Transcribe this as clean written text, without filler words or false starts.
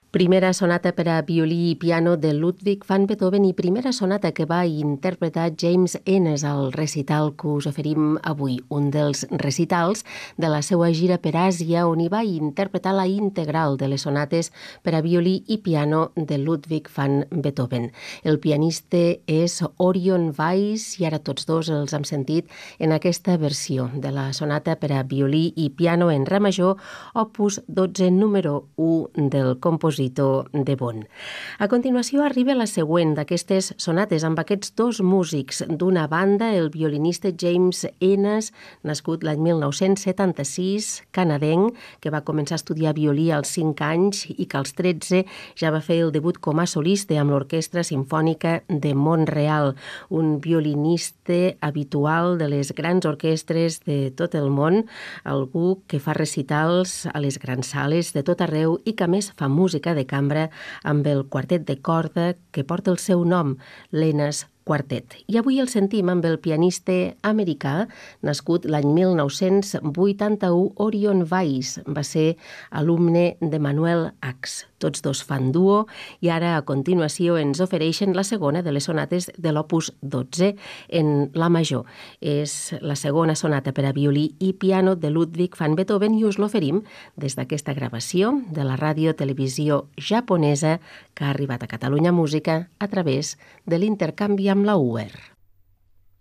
Primera sonata per a violí i piano de Ludwig van Beethoven i primera sonata que va interpretar James Ehnes al recital que us oferim avui, un dels recitals de la seva gira per Àsia, on hi va interpretar la integral de les sonates per a violí i piano de Ludwig van Beethoven. El pianista és Orion Weiss i ara tots dos els hem sentit en aquesta versió de la sonata per a violí i piano en re major, opus 12, número 1 del compositor de Bonn. A continuació arriba la següent d'aquestes sonates amb aquests dos músics d'una banda, el violinista James Ehnes, nascut l'any 1976, canadenc, que va començar a estudiar violí als 5 anys i que als 13 ja va fer el debut com a solista amb l'Orquestra Simfònica de Mont-real, un violinista habitual de les grans orquestres de tot el món, algú que fa recitals a les grans sales de tot arreu i que a més fa música de cambra amb el quartet de corda que porta el seu nom, l'Ehnes Quartet. I avui el sentim amb el pianista americà, nascut l'any 1981, Orion Weiss. Va ser alumne de Manuel Ax. Tots dos fan duo i ara a continuació ens ofereixen la segona de les sonates de l'opus 12 en la major. És la segona sonata per a violí i piano de Ludwig van Beethoven i us l'oferim des d'aquesta gravació de la ràdio-televisió japonesa que ha arribat a Catalunya Música a través de l'intercanvi amb la UR.